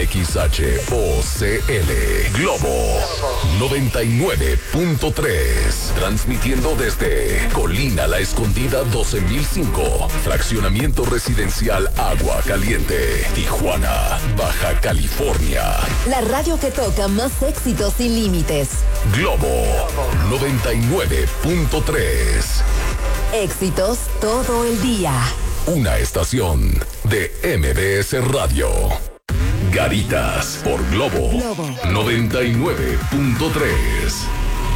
XHOCL Globo 99.3. Transmitiendo desde Colina La Escondida 12005. Fraccionamiento residencial Agua Caliente, Tijuana, Baja California. La radio que toca más éxitos sin límites. Globo 99.3. Éxitos todo el día. Una estación de MBS Radio. Garitas por Globo 99.3.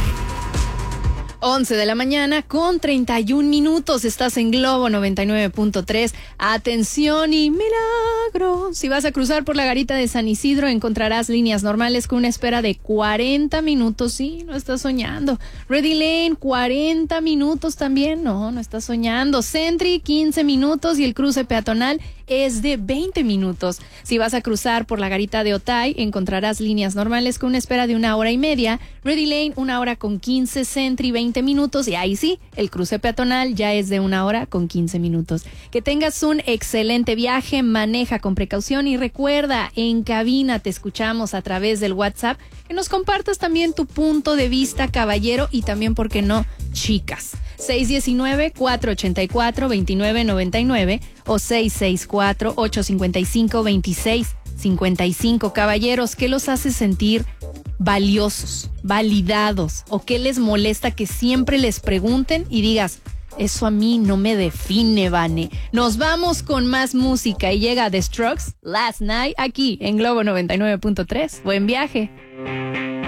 11 de la mañana con 31 minutos. Estás en Globo 99.3. Atención y milagro. Si vas a cruzar por la garita de San Isidro, encontrarás líneas normales con una espera de 40 minutos. Sí, no estás soñando. Ready Lane, 40 minutos también. No estás soñando. Sentry, 15 minutos y el cruce peatonal es de 20 minutos. Si vas a cruzar por la garita de Otay, encontrarás líneas normales con una espera de 1 hora y media. Ready Lane, 1 hora con 15, Sentry, 20 minutos, y ahí sí, el cruce peatonal ya es de 1 hora con 15 minutos. Que tengas un excelente viaje, maneja con precaución y recuerda, en cabina te escuchamos a través del WhatsApp, que nos compartas también tu punto de vista, caballero, y también, ¿por qué no, chicas? 619-484-2999 o 664-855-2655. Caballeros, ¿qué los hace sentir valiosos, validados? ¿O qué les molesta que siempre les pregunten y digas, eso a mí no me define, Vane? Nos vamos con más música y llega The Strokes, Last Night, aquí en Globo 99.3. Buen viaje.